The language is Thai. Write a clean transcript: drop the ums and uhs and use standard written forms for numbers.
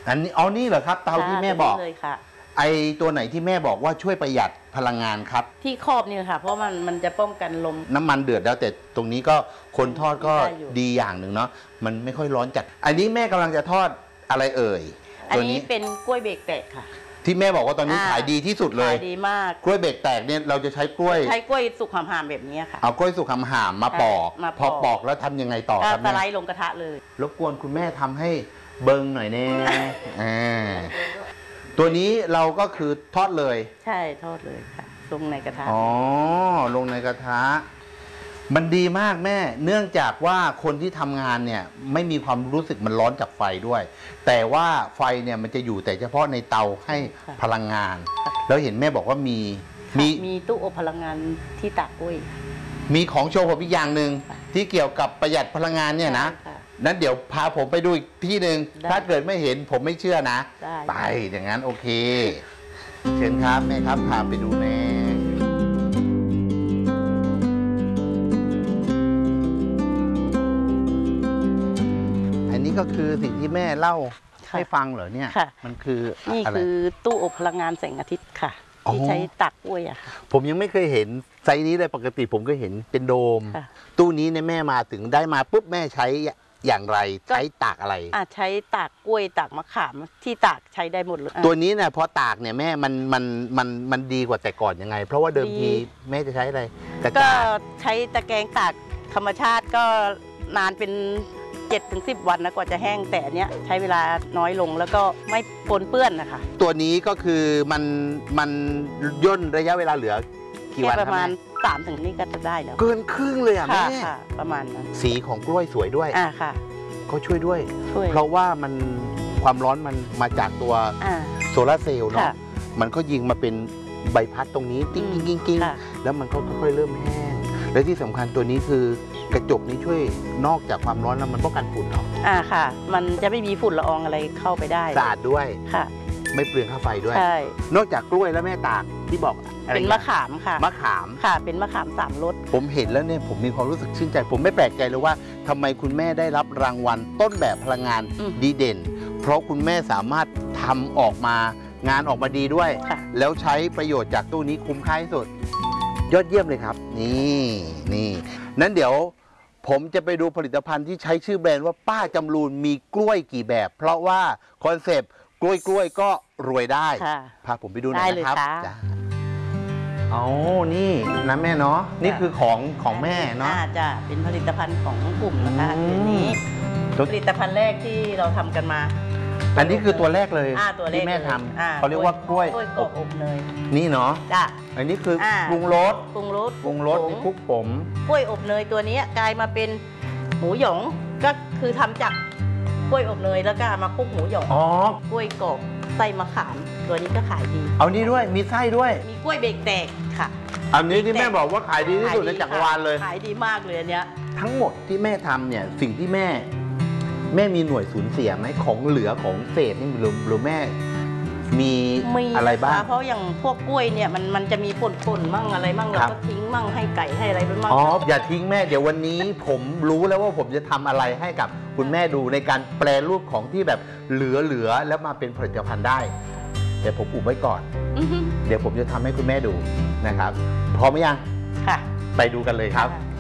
อันนี้นี่เหรอครับเตาที่แม่บอกเลยค่ะไอตัวไหนที่แม่บอกว่าช่วยประหยัดพลังงานครับที่ครอบนี่ค่ะเพราะมันจะป้องกันลมน้ำมันเดือดแล้วแต่ตรงนี้ก็คนทอดก็ดีอย่างหนึ่งเนาะมันไม่ค่อยร้อนจัดอันนี้แม่กำลังจะทอดอะไรเอ่ยอันนี้เป็นกล้วยเบรกแตกค่ะที่แม่บอกว่าตอนนี้ขายดีที่สุดเลยขายดีมากกล้วยเบรกแตกเนี่ยเราจะใช้กล้วยสุกหามๆแบบนี้ค่ะเอากล้วยสุกหามๆมาปอกพอปอกแล้วทำยังไงต่อครับสไลด์ลงกระทะเลยรบกวนคุณแม่ทำให้เบิ้งหน่อยแน่ตัวนี้เราก็คือทอดเลยใช่ทอดเลยค่ะลงในกระทะลงในกระทะมันดีมากแม่เนื่องจากว่าคนที่ทำงานเนี่ยไม่มีความรู้สึกมันร้อนจากไฟด้วยแต่ว่าไฟเนี่ยมันจะอยู่แต่เฉพาะในเตาให้พลังงานแล้วเห็นแม่บอกว่ามีตู้อบพลังงานที่ตากกล้วยมีของโชว์ผมอีกอย่างหนึ่งที่เกี่ยวกับประหยัดพลังงานเนี่ยนะนั้นเดี๋ยวพาผมไปดูอีกที่หนึ่งถ้าเกิดไม่เห็นผมไม่เชื่อนะไปอย่างนั้นโอเคเชิญครับแม่ครับพาไปดูแน่อันนี้ก็คือสิ่งที่แม่เล่าให้ฟังเหรอเนี่ยมันคือนี่คือตู้อบพลังงานแสงอาทิตย์ค่ะที่ใช้ตักกล้วยอะค่ะผมยังไม่เคยเห็นไซส์นี้เลยปกติผมก็เห็นเป็นโดมตู้นี้เนี่ยแม่มาถึงได้มาปุ๊บแม่ใช้อย่างไรใช้ตากอะไรใช้ตากกล้วยตากมะขามที่ตากใช้ได้หมดเลยตัวนี้เนี่ยพอตากเนี่ยแม่มันดีกว่าแต่ก่อนยังไงเพราะว่าเดิมทีแม่จะใช้อะไรก็ใช้ตะแกรงตากธรรมชาติก็นานเป็น7-10 วันนะกว่าจะแห้งแต่เนี้ยใช้เวลาน้อยลงแล้วก็ไม่ปนเปื้อนนะคะตัวนี้ก็คือมันย่นระยะเวลาเหลือกี่วันประมาณ3 ถึงนี่ก็จะได้แล้วเกินครึ่งเลยอ่ะแม่ประมาณนั้นสีของกล้วยสวยด้วยค่ะก็ช่วยด้วยเพราะว่ามันความร้อนมันมาจากตัวโซลาร์เซลล์เนาะมันก็ยิงมาเป็นใบพัดตรงนี้ติ้งกิ้งแล้วมันก็ค่อยๆเริ่มแห้งและที่สำคัญตัวนี้คือกระจกนี้ช่วยนอกจากความร้อนแล้วมันป้องกันฝุ่นหรอค่ะมันจะไม่มีฝุ่นละอองอะไรเข้าไปได้สะอาดด้วยค่ะไม่เปลืองค่าไฟด้วยใช่นอกจากกล้วยแล้วแม่ตากที่บอกเป็นมะขามค่ะมะขามค่ะเป็นมะขาม3 รสผมเห็นแล้วเนี่ยผมมีความรู้สึกชื่นใจผมไม่แปลกใจเลยว่าทำไมคุณแม่ได้รับรางวัลต้นแบบพลังงานดีเด่นเพราะคุณแม่สามารถทำออกมางานออกมาดีด้วยแล้วใช้ประโยชน์จากตู้นี้คุ้มค่าที่สุดยอดเยี่ยมเลยครับนี่นั้นเดี๋ยวผมจะไปดูผลิตภัณฑ์ที่ใช้ชื่อแบรนด์ว่าป้าจำรูนมีกล้วยกี่แบบเพราะว่าคอนเซปต์กล้วยก็รวยได้พาผมไปดูหน่อยนะครับนี่นะแม่เนาะนี่คือของแม่เนาะจะเป็นผลิตภัณฑ์ของกลุ่มนะคะอันนี้ผลิตภัณฑ์แรกที่เราทำกันมาอันนี้คือตัวแรกเลยที่แม่ทำเขาเรียกว่ากล้วยอบเนยนี่เนาะอันนี้คือปรุงรสนี่คลุกผมกล้วยอบเนยตัวนี้กลายมาเป็นหมูหยองก็คือทำจากกล้วยอบเนยแล้วก็มาคลุกหมูหยองกล้วยกรอบไส้มะขามตัวนี้ก็ขายดีเอานี่ด้วยมีไส้ด้วยมีกล้วยเบรกแตกค่ะอันนี้ที่แม่บอกว่าขายดีที่สุดในจักรวาลเลยขายดีมากเลยอันเนี้ยทั้งหมดที่แม่ทำเนี่ยสิ่งที่แม่มีหน่วยสูญเสียไหมของเหลือของเศษนี่หรือแม่มีอะไรบ้างเพราะอย่างพวกกล้วยเนี่ยมันจะมีป่นมั่งอะไรมั่งเราก็ทิ้งมั่งให้ไก่ให้อะไรไปมั่งอย่าทิ้งแม่เดี๋ยววันนี้ผมรู้แล้วว่าผมจะทำอะไรให้กับคุณแม่ดูในการแปรรูปของที่แบบเหลือแล้วมาเป็นผลิตภัณฑ์ได้เดี๋ยวผมอุบไว้ก่อนเดี๋ยวผมจะทำให้คุณแม่ดูนะครับพร้อมไหมยังค่ะไปดูกันเลยครับ